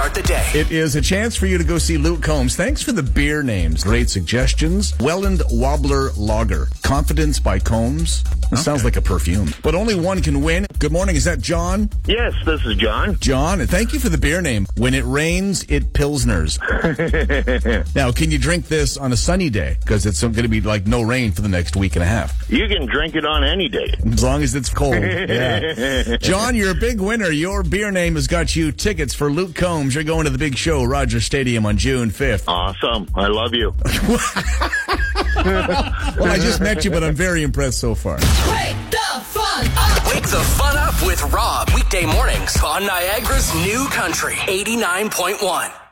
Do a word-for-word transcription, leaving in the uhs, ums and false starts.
start the day. It is a chance for you to go see Luke Combs. Thanks for the beer names. Great suggestions. Welland Wobbler Lager. Confidence by Combs. It okay. Sounds like a perfume. But only one can win. Good morning. Is that John? Yes, this is John. John, and thank you for the beer name. When it rains, it Pilsners. Now, can you drink this on a sunny day? Because it's going to be like no rain for the next week and a half. You can drink it on any day. As long as it's cold. Yeah. John, you're a big winner. Your beer name has got you tickets for Luke Combs. You're going to the big show, Rogers Stadium, on June fifth. Awesome. I love you. Well, I just met you, but I'm very impressed so far. Wake the fun up. Wake the fun up with Rob. Weekday mornings on Niagara's New Country eighty-nine point one.